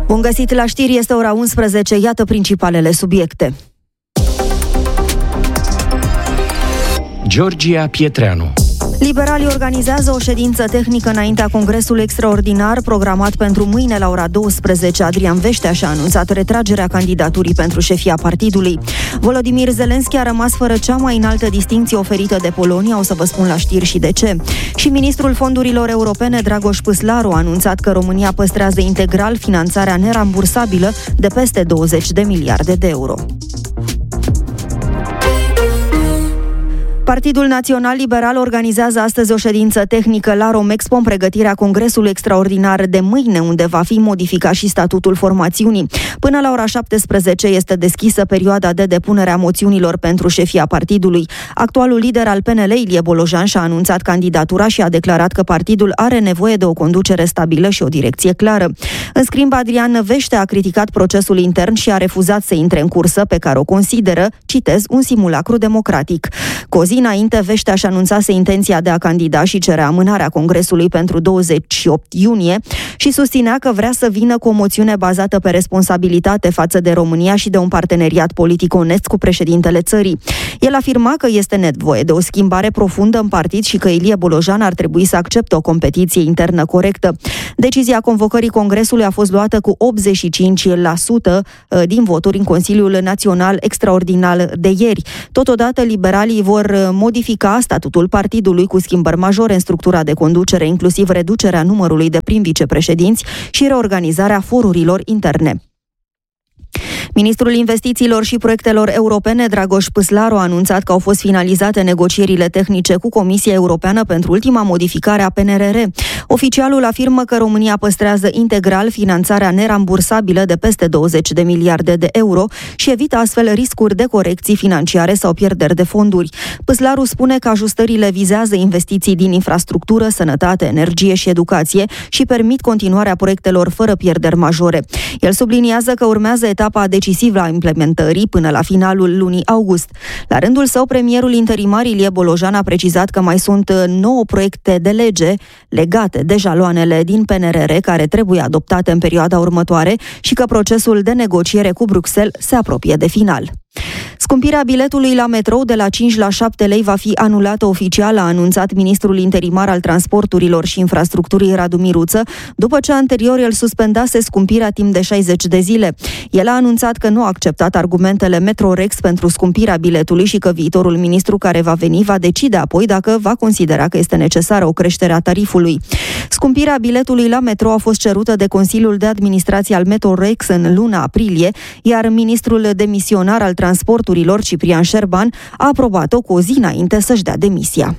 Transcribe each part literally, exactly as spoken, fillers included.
Bun găsit la știri, este ora unsprezece, iată principalele subiecte. Georgia Pietreanu. Liberalii organizează o ședință tehnică înaintea Congresului Extraordinar programat pentru mâine la ora douăsprezece. Adrian Veștea și-a anunțat retragerea candidaturii pentru șefia partidului. Volodymyr Zelensky a rămas fără cea mai înaltă distincție oferită de Polonia, o să vă spun la știri și de ce. Și ministrul fondurilor europene, Dragoș Păslaru, a anunțat că România păstrează integral finanțarea nerambursabilă de peste douăzeci de miliarde de euro. Partidul Național Liberal organizează astăzi o ședință tehnică la Romexpo în pregătirea Congresului Extraordinar de mâine, unde va fi modificat și statutul formațiunii. Până la ora șaptesprezece este deschisă perioada de depunere a moțiunilor pentru șefia partidului. Actualul lider al P N L, Ilie Bolojan, și-a anunțat candidatura și a declarat că partidul are nevoie de o conducere stabilă și o direcție clară. În schimb, Adrian Veștea a criticat procesul intern și a refuzat să intre în cursă pe care o consideră, citez, un simulacru democratic. Cu zi înainte, Veștea și anunțase intenția de a candida și cerea amânarea Congresului pentru douăzeci și opt iunie și susținea că vrea să vină cu o moțiune bazată pe responsabilitate față de România și de un parteneriat politic onest cu președintele țării. El afirma că este nevoie de o schimbare profundă în partid și că Ilie Bolojan ar trebui să accepte o competiție internă corectă. Decizia convocării Congresului a fost luată cu optzeci și cinci la sută din voturi în Consiliul Național Extraordinar de ieri. Totodată, liberalii vor modifica statutul partidului cu schimbări majore în structura de conducere, inclusiv reducerea numărului de prim-vicepreședinți și reorganizarea forurilor interne. Ministrul Investițiilor și Proiectelor Europene, Dragoș Păslaru, a anunțat că au fost finalizate negocierile tehnice cu Comisia Europeană pentru ultima modificare a P N R R. Oficialul afirmă că România păstrează integral finanțarea nerambursabilă de peste douăzeci de miliarde de euro și evită astfel riscuri de corecții financiare sau pierderi de fonduri. Păslaru spune că ajustările vizează investiții din infrastructură, sănătate, energie și educație și permit continuarea proiectelor fără pierderi majore. El subliniază că urmează etapa decisivă a implementării până la finalul lunii august. La rândul său, premierul interimar Ilie Bolojan a precizat că mai sunt nouă proiecte de lege legate de jaloanele din P N R R care trebuie adoptate în perioada următoare și că procesul de negociere cu Bruxelles se apropie de final. Scumpirea biletului la metrou de la cinci la șapte lei va fi anulată oficial, a anunțat ministrul interimar al transporturilor și infrastructurii Radu Miruță, după ce anterior el suspendase scumpirea timp de șaizeci de zile. El a anunțat că nu a acceptat argumentele Metrorex pentru scumpirea biletului și că viitorul ministru care va veni va decide apoi dacă va considera că este necesară o creștere a tarifului. Scumpirea biletului la metrou a fost cerută de Consiliul de Administrație al Metrorex în luna aprilie, iar ministrul demisionar al transporturilor, Ciprian Șerban, a aprobat-o cu o zi înainte să-și dea demisia.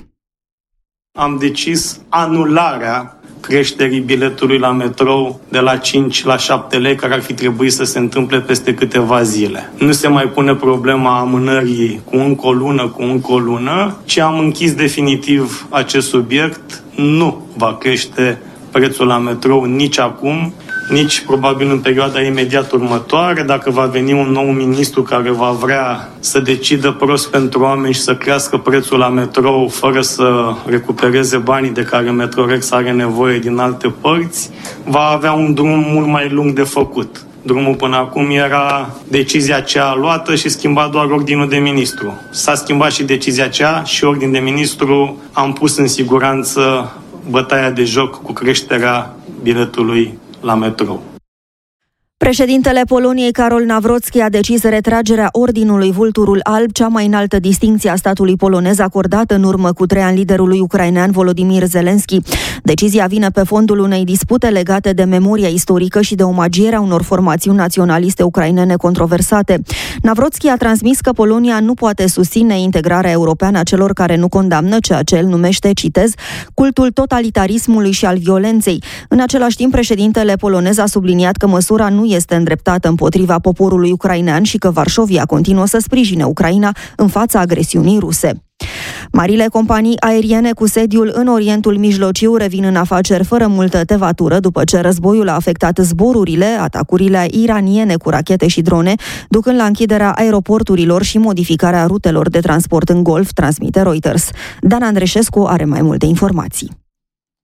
Am decis anularea creșterii biletului la metrou de la cinci la șapte lei, care ar fi trebuit să se întâmple peste câteva zile. Nu se mai pune problema amânării cu încă o lună, cu încă o lună, ci am închis definitiv acest subiect. Nu va crește prețul la metrou nici acum, nici probabil în perioada imediat următoare. Dacă va veni un nou ministru care va vrea să decidă prost pentru oameni și să crească prețul la metrou fără să recupereze banii de care Metrorex are nevoie din alte părți, va avea un drum mult mai lung de făcut. Drumul până acum era decizia aceea luată și schimba doar ordinul de ministru. S-a schimbat și decizia aceea și ordin de ministru, am pus în siguranță bătaia de joc cu creșterea biletului la metrou. Președintele Poloniei, Karol Nawrocki, a decis retragerea Ordinului Vulturul Alb, cea mai înaltă distincție a statului polonez acordată în urmă cu trei ani liderului ucrainean Volodymyr Zelensky. Decizia vine pe fondul unei dispute legate de memoria istorică și de omagierea unor formațiuni naționaliste ucrainene controversate. Nawrocki a transmis că Polonia nu poate susține integrarea europeană a celor care nu condamnă ceea ce el numește, citez, cultul totalitarismului și al violenței. În același timp, președintele polonez a subliniat că măsura nu este îndreptată împotriva poporului ucrainean și că Varșovia continuă să sprijine Ucraina în fața agresiunii ruse. Marile companii aeriene cu sediul în Orientul Mijlociu revin în afaceri fără multă tevatură după ce războiul a afectat zborurile, atacurile iraniene cu rachete și drone, ducând la închiderea aeroporturilor și modificarea rutelor de transport în Golf, transmite Reuters. Dan Andreșescu are mai multe informații.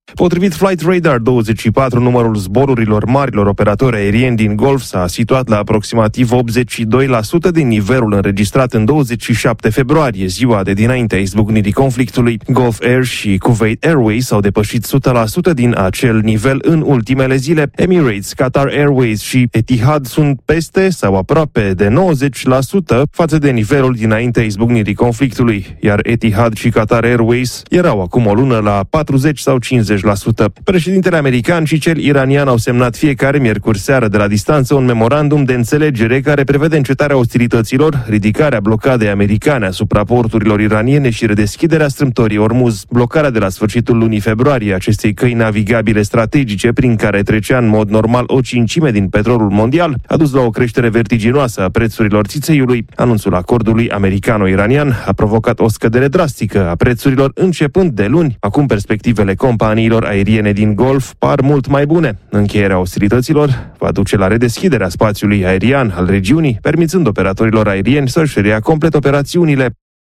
Potrivit Flight Radar douăzeci și patru, numărul zborurilor marilor operatori aerieni din Golf s-a situat la aproximativ optzeci și doi la sută din nivelul înregistrat în douăzeci și șapte februarie, ziua de dinaintea izbucnirii conflictului. Gulf Air și Kuwait Airways au depășit o sută la sută din acel nivel în ultimele zile. Emirates, Qatar Airways și Etihad sunt peste sau aproape de nouăzeci la sută față de nivelul dinaintea izbucnirii conflictului, iar Etihad și Qatar Airways erau acum o lună la patruzeci sau cincizeci la sută. Președintele american și cel iranian au semnat fiecare miercuri seară de la distanță un memorandum de înțelegere care prevede încetarea ostilităților, ridicarea blocadei americane asupra porturilor iraniene și redeschiderea strâmtorii Ormuz. Blocarea de la sfârșitul lunii februarie acestei căi navigabile strategice prin care trecea în mod normal o cincime din petrolul mondial a dus la o creștere vertiginoasă a prețurilor țițeiului. Anunțul acordului americano-iranian a provocat o scădere drastică a prețurilor începând de luni. Acum perspectivele companiilor aeriene din Golf par mult mai bune. Încheierea ostilităților va duce la redeschiderea spațiului aerian al regiunii, permițând operatorilor aerieni să-și reia complet operațiunile.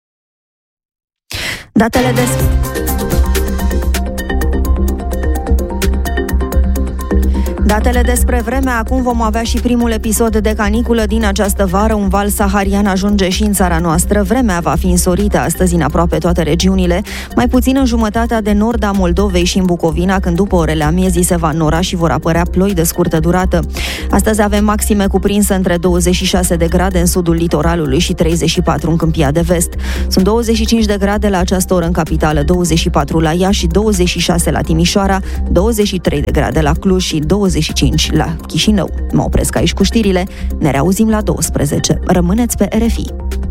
Datele de... Datele despre vreme, acum vom avea și primul episod de caniculă din această vară. Un val saharian ajunge și în țara noastră. Vremea va fi însorită astăzi în aproape toate regiunile, mai puțin în jumătatea de nord a Moldovei și în Bucovina, când după orele amiezii se va înnora și vor apărea ploi de scurtă durată. Astăzi avem maxime cuprinse între douăzeci și șase de grade în sudul litoralului și treizeci și patru în Câmpia de Vest. Sunt douăzeci și cinci de grade la această oră în capitală, douăzeci și patru la Iași și douăzeci și șase la Timișoara, douăzeci și trei de grade la Cluj și douăzeci și cinci la Chișinău. Mă opresc aici cu știrile, ne reauzim la douăsprezece. Rămâneți pe R F I.